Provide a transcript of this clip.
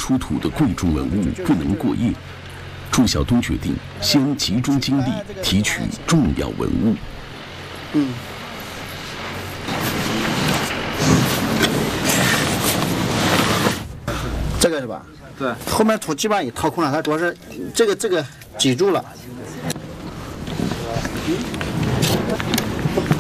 出土的贵重文物不能过夜，祝晓东决定先集中精力提取重要文物。 这个是吧？ 对， 后面土基本上也掏空了，它主要是这个挤住了。